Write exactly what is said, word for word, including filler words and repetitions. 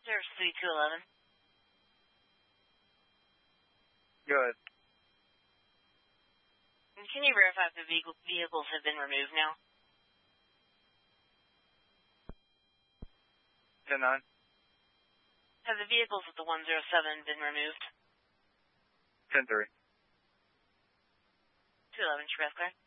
Service three two eleven. Go ahead. Can you verify if the vehicle, vehicles have been removed now? ten nine. Have the vehicles at the one zero seven been removed? ten three. two eleven, Chevesque.